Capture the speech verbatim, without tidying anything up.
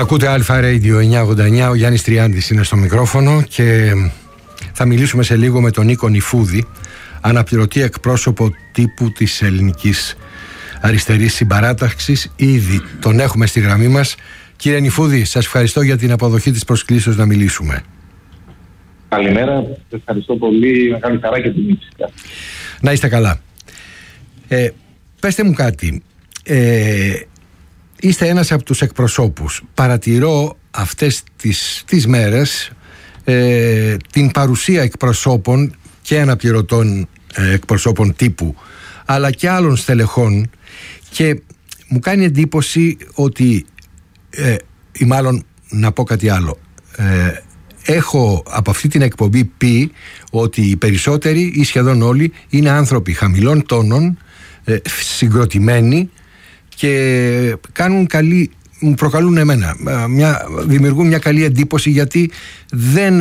Ακούτε Αλφα Radio εννιακόσια ογδόντα εννιά, ο Γιάννης Τριάντης είναι στο μικρόφωνο και θα μιλήσουμε σε λίγο με τον Νίκο Νηφούδη, αναπληρωτή εκπρόσωπο τύπου της ελληνικής αριστερής συμπαράταξης. Ήδη τον έχουμε στη γραμμή μας. Κύριε Νηφούδη, σας ευχαριστώ για την αποδοχή της προσκλήσεως να μιλήσουμε. Καλημέρα, ευχαριστώ πολύ, μεγάλη χαρά και τιμή φυσικά. Να είστε καλά. Ε, πέστε μου κάτι. Ε, είστε ένας από τους εκπροσώπους. Παρατηρώ αυτές τις, τις μέρες ε, την παρουσία εκπροσώπων και αναπληρωτών ε, εκπροσώπων τύπου, αλλά και άλλων στελεχών, και μου κάνει εντύπωση ότι ε, ή μάλλον να πω κάτι άλλο, ε, έχω από αυτή την εκπομπή πει ότι οι περισσότεροι ή σχεδόν όλοι είναι άνθρωποι χαμηλών τόνων, ε, συγκροτημένοι, και κάνουν καλή, μου προκαλούν εμένα, μια, δημιουργούν μια καλή εντύπωση, γιατί δεν